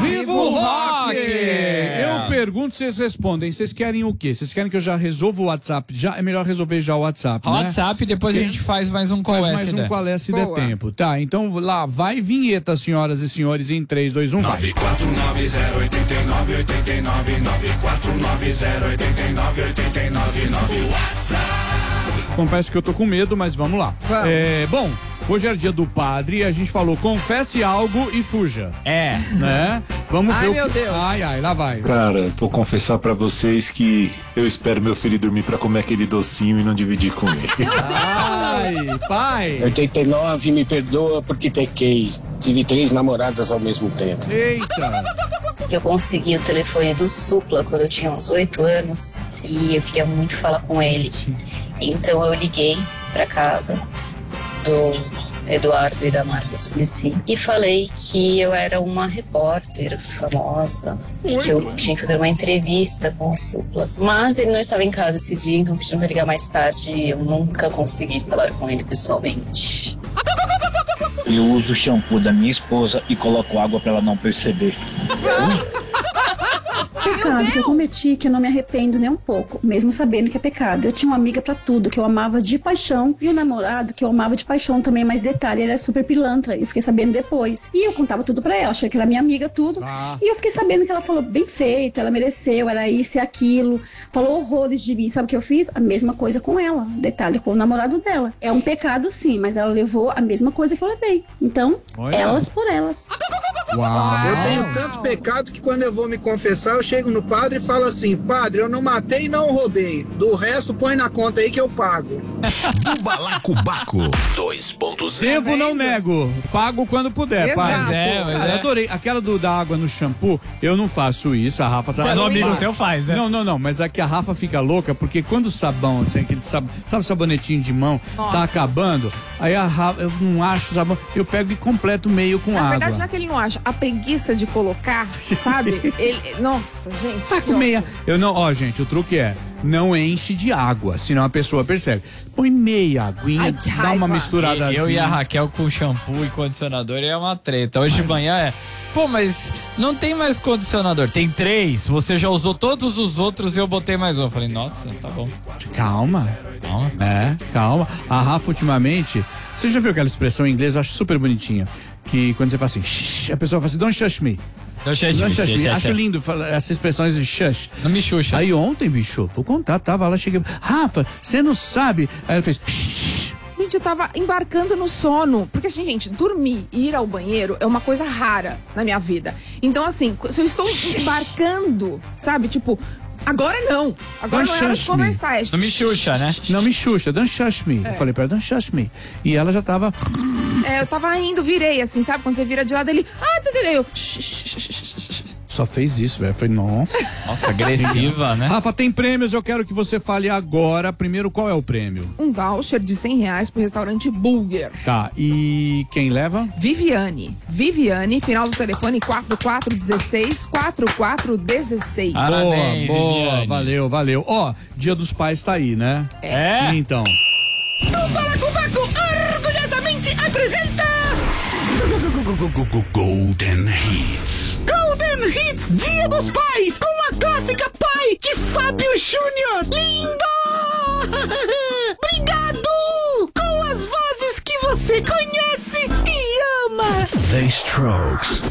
Viva o Rock! Eu pergunto, vocês respondem. Vocês querem o quê? Vocês querem que eu já resolva o WhatsApp? Já, é melhor resolver já o WhatsApp, né? WhatsApp, depois a gente faz mais um qual é mais um qual é se der tempo. Tá, então lá, vai vinheta, senhoras e senhores, em 3, 2, 1, vai. 949089989 949089989 WhatsApp. Confesso que eu tô com medo, mas vamos lá. Bom, hoje é dia do padre e a gente falou, confesse algo e fuja. Né? Vamos ver meu Deus. Ai, lá vai. Cara, vou confessar pra vocês que eu espero meu filho dormir pra comer aquele docinho e não dividir com ele. Ai, pai. 89, me perdoa porque pequei. Tive 3 namoradas ao mesmo tempo. Eita. Eu consegui o telefone do Supla quando eu tinha uns 8 anos e eu queria muito falar com ele. Então eu liguei pra casa do Eduardo e da Marta Suplicy e falei que eu era uma repórter famosa e que eu tinha que fazer uma entrevista com o Supla. Mas ele não estava em casa esse dia, então pediu pra ligar mais tarde e eu nunca consegui falar com ele pessoalmente. Eu uso o shampoo da minha esposa e coloco água pra ela não perceber. Pecado que eu cometi, que eu não me arrependo nem um pouco, mesmo sabendo que é pecado. Eu tinha uma amiga pra tudo, que eu amava de paixão, e um namorado que eu amava de paixão também, mas detalhe, ele era super pilantra, e eu fiquei sabendo depois. E eu contava tudo pra ela, achei que era minha amiga, tudo. E eu fiquei sabendo que ela falou bem feito, ela mereceu, era isso e aquilo, falou horrores de mim. Sabe o que eu fiz? A mesma coisa com ela, detalhe, com o namorado dela. É um pecado sim, mas ela levou a mesma coisa que eu levei. Então, elas por elas. Uau. Eu tenho tanto pecado que quando eu vou me confessar, eu chego no padre e falo assim: padre, eu não matei e não roubei. Do resto, põe na conta aí que eu pago. Do Balacobaco 2.0. Devo, não nego. Pago quando puder, Exato. pai. Cara, adorei. Aquela da água no shampoo, eu não faço isso. A Rafa sabe. Mas um amigo seu faz, né? Não. Mas aqui a Rafa fica louca porque quando o sabão, assim, aquele sabe sabonetinho de mão, tá acabando, aí a Rafa, eu não acho sabão, eu pego e completo meio com água. Na verdade, não é que ele não acha. A preguiça de colocar, sabe? Nossa, gente. Tá com meia. Eu não, gente, o truque é, não enche de água, senão a pessoa percebe. Põe meia aguinha, dá uma misturada Eu assim. e a Raquel com shampoo e condicionador é uma treta. Hoje de manhã pô, mas não tem mais condicionador. Tem 3, você já usou todos os outros e eu botei mais um. Eu falei, nossa, tá bom. Calma. Calma. A Rafa ultimamente, você já viu aquela expressão em inglês, eu acho super bonitinha, que quando você fala assim, shh, a pessoa fala assim, don't shush me. Don't shush me. Acho lindo essas expressões de shush. Não me xuxa. Aí ontem, bicho, vou contar, tava lá, cheguei, Rafa, você não sabe. Aí ela fez, shh. Gente, eu tava embarcando no sono. Porque assim, gente, dormir e ir ao banheiro é uma coisa rara na minha vida. Então, assim, se eu estou embarcando, sabe, tipo, agora não. Agora não é hora de conversar. Não me xuxa, né? Não me xuxa, don't shush me. Eu falei pra ela, don't shush me. E ela já tava... Eu tava indo, virei assim, sabe? Quando você vira de lado, ele... eu... Só fez isso, velho. Eu falei, nossa. Nossa, agressiva, né? Rafa, tem prêmios, eu quero que você fale agora. Primeiro, qual é o prêmio? Um voucher de R$100 pro restaurante Bulger. Tá, e quem leva? Viviane, final do telefone 4416. Parabéns, boa, Viviane. valeu. Ó, Dia dos Pais tá aí, né? É? Então. O Balacobaco orgulhosamente apresenta Golden Hits. Golden Hits Dia dos Pais, com a clássica Pai de Fábio Júnior. Lindo! Obrigado! Com as vozes que você conhece e ama. The Strokes.